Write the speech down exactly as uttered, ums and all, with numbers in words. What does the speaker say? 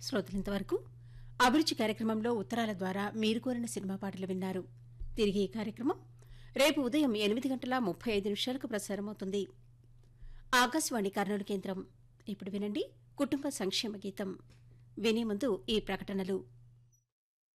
శ్రోతలింతవరకు అభిరుచి కార్యక్రమంలో ఉత్తరాల ద్వారా మీరు కోరిన సినిమా పాటలు విన్నారు. తిరిగి ఈ కార్యక్రమం రేపు ఉదయం ఎనిమిది గంటల ముప్పై ఐదు నిమిషాలకు ప్రసారమవుతుంది. ఆకాశవాణి కర్నూలు కేంద్రం. ఇప్పుడు వినండి కుటుంబ సంక్షేమ గీతం. వినే ముందు ఈ ప్రకటనలు.